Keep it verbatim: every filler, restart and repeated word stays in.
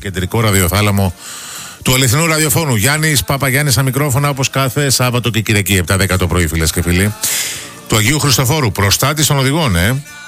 κεντρικό ραδιοθάλαμο του αληθινού ραδιοφώνου. Γιάννης Παπαγιάννης στα μικρόφωνα, όπως κάθε Σάββατο και Κυριακή, επτά δέκα το πρωί, φίλες και φίλοι. Του Αγίου Χριστοφόρου, προστάτης των οδηγών, ε.